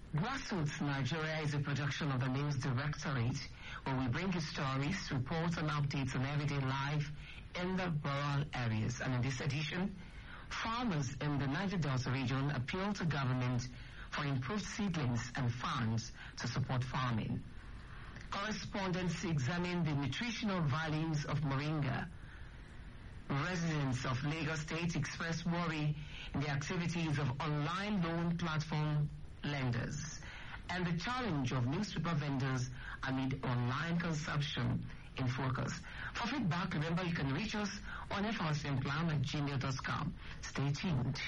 Grassroots Nigeria is a production of the News Directorate, where we bring you stories, reports, and updates on everyday life in the rural areas. And in this edition, farmers in the Niger Delta region appeal to government for improved seedlings and funds to support farming. Correspondents examine the nutritional values of moringa. Residents of Lagos State express worry in the activities of online loan platform lenders and the challenge of newspaper vendors amid online consumption in focus. For feedback, remember you can reach us on frcmplan@gmail.com. Stay tuned.